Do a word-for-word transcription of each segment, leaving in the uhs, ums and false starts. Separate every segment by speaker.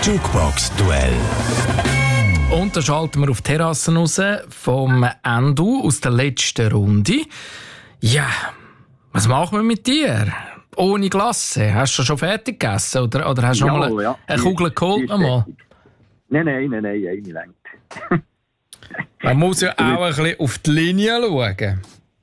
Speaker 1: Jukebox-Duell.
Speaker 2: Und da schalten wir auf die Terrasse raus vom Endo aus der letzten Runde. Ja, was machen wir mit dir? Ohne Glasse. Hast du schon fertig gegessen? Oder, oder hast du
Speaker 3: Ja,
Speaker 2: noch mal
Speaker 3: ja.
Speaker 2: eine Kugel geholt? Mal?
Speaker 3: Nein, nein, nein, nein, eine längt.
Speaker 2: Man muss ja auch ein bisschen auf die Linie schauen.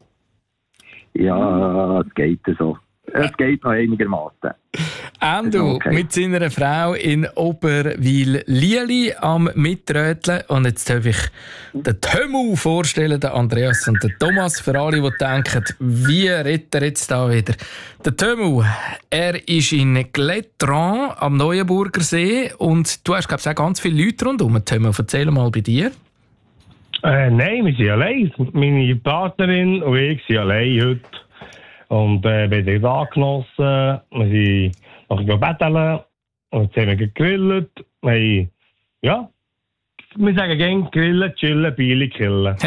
Speaker 3: Ja, es geht so. Es geht noch einigermaßen.
Speaker 2: Endo
Speaker 3: Okay.
Speaker 2: mit seiner Frau in Oberwil-Lieli am Mitröteln. Und jetzt darf ich den Tömu vorstellen, den Andreas und den Thomas. Für alle, die denken, wie redet er jetzt da wieder? Der Tömu, er ist in Gletran am Neuenburger See. Und du hast, glaube ich, auch ganz viele Leute rundherum. Tömu, erzähl mal bei dir.
Speaker 4: Äh, nein, wir sind allein. Meine Partnerin und ich sind allein heute. Und äh, wir haben uns angenossen. Wir sind noch betteln. Und jetzt haben wir gegrillt. Wir haben, ja, wir sagen gerne grillen, chillen, Bier killen.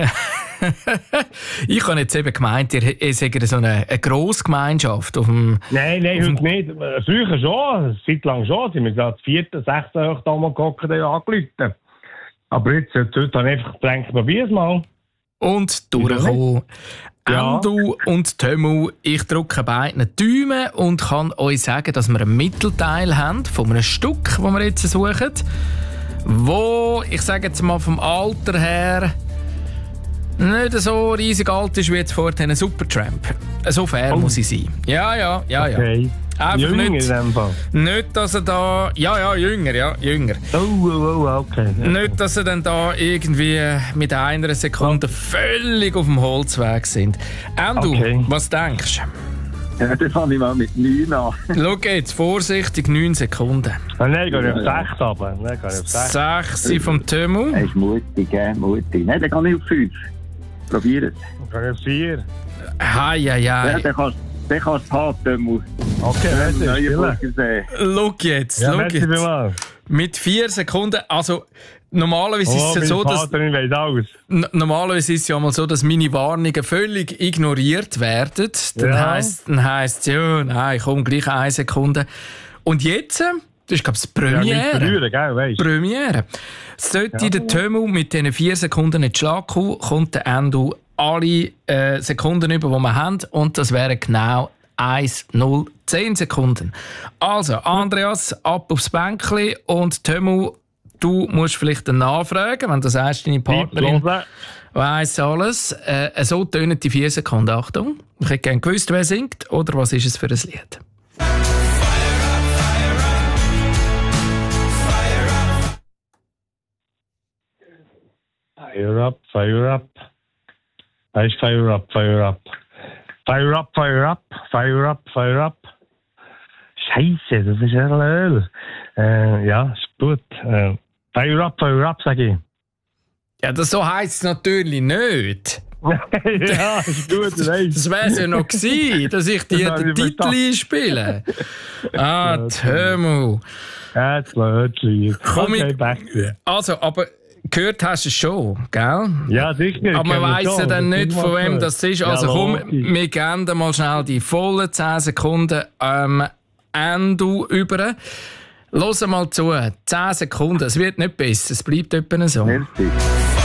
Speaker 2: Ich habe jetzt eben gemeint, ihr, ihr seid so eine, eine Grossgemeinschaft auf dem...
Speaker 4: Nein, nein, heute nicht. Früher schon, eine Zeit lang schon. Sind wir gerade das vierte, sechste Uhr da mal gehockt und angerufen. Aber jetzt, heute habe ich einfach gedacht, probier's mal.
Speaker 2: Und durchkommen.
Speaker 4: Ja.
Speaker 2: Endo und Tömu, ich drücke beiden Daumen und kann euch sagen, dass wir einen Mittelteil haben von einem Stück, das wir jetzt suchen, wo, ich sage jetzt mal vom Alter her, nicht so riesig alt ist wie jetzt vorhin ein Supertramp. So fair
Speaker 4: Oh.
Speaker 2: muss ich sein. Ja, ja, ja, ja.
Speaker 4: Okay.
Speaker 2: Einfach
Speaker 4: Jünger in
Speaker 2: nicht,
Speaker 4: dem Fall.
Speaker 2: nicht, dass er da... Ja, ja, jünger, ja, jünger.
Speaker 4: Oh, oh, oh, okay.
Speaker 2: Nicht, dass sie dann da irgendwie mit einer Sekunde völlig auf dem Holzweg sind. Endo,
Speaker 4: Okay.
Speaker 2: was denkst du?
Speaker 3: Ja, das fange ich mal mit neun an.
Speaker 2: Schau jetzt, vorsichtig, neun Sekunden.
Speaker 4: Ah, nein, gehe ich auf sechs runter. Nein, gehe ich auf sechs.
Speaker 2: Sechs vom Tömu.
Speaker 3: Er ist mutig, gell, mutig. Nein, dann kann ich auf fünf. Probier es.
Speaker 4: Gehe ich auf vier.
Speaker 2: Hei, hei,
Speaker 3: Ja,
Speaker 2: hei.
Speaker 3: dann kannst dann kannst du es haben, Tömu.
Speaker 4: Okay, merci.
Speaker 3: Neuenburger See.
Speaker 2: Schau jetzt,
Speaker 4: Ja,
Speaker 2: schau
Speaker 4: merci
Speaker 2: jetzt.
Speaker 4: vielmals.
Speaker 2: Mit vier Sekunden, also normalerweise
Speaker 4: Oh,
Speaker 2: ist es ja so,
Speaker 4: meine
Speaker 2: dass...
Speaker 4: Partnerin weiss alles.
Speaker 2: N- Normalerweise ist es ja mal so, dass meine Warnungen völlig ignoriert werden. Dann
Speaker 4: Ja.
Speaker 2: heisst dann heisst es, ja, nein, komm, gleich eine Sekunde. Und jetzt, das ist, glaube ich, das
Speaker 4: Ja, nicht
Speaker 2: Premiere.
Speaker 4: verlieren, gell, weisst du.
Speaker 2: Premiere. Sollte
Speaker 4: Ja.
Speaker 2: der Tömu mit diesen vier Sekunden nicht Schlag kommen, kommt der Endo alle äh, Sekunden über, die wir haben. Und das wären genau eins, null, zehn Sekunden. Also, Andreas, ab aufs Bänkli und Tömu, du musst vielleicht dann nachfragen, wenn du sagst, deine Partnerin
Speaker 4: Hören.
Speaker 2: weiss alles. Äh, so tönen die vier Sekunden. Achtung, ich hätte gerne gewusst, wer singt oder was ist es für ein Lied.
Speaker 4: Fire up, fire up. Heißt fire up, fire up. Fire up, fire up, fire up, fire up. Scheiße, das ist ein Öl. Äh, ja, ist gut. Äh, fire up, fire up, sag ich.
Speaker 2: Ja, das so heisst es natürlich nicht.
Speaker 4: Ja, ist gut, weißt
Speaker 2: Das wäre es ja noch gewesen, dass ich dir
Speaker 4: Das
Speaker 2: den
Speaker 4: habe ich
Speaker 2: Titel einspiele. Ah, Tömu.
Speaker 4: Ja, das Lörtchen.
Speaker 2: Komm
Speaker 4: Okay,
Speaker 2: ich-
Speaker 4: back to you.
Speaker 2: Also, aber gehört hast du es schon, gell?
Speaker 4: Ja, sicher.
Speaker 2: Aber man
Speaker 4: kennen wir
Speaker 2: weiss ja
Speaker 4: schon.
Speaker 2: dann
Speaker 4: Das
Speaker 2: nicht,
Speaker 4: ist
Speaker 2: von
Speaker 4: mal
Speaker 2: wem
Speaker 4: gehört.
Speaker 2: das ist.
Speaker 4: Ja,
Speaker 2: Also komm,
Speaker 4: logisch.
Speaker 2: wir geben dir mal schnell die vollen zehn Sekunden ähm, Endo über. Hör mal zu. zehn Sekunden, es wird nicht besser, es bleibt etwa so.
Speaker 3: Merci.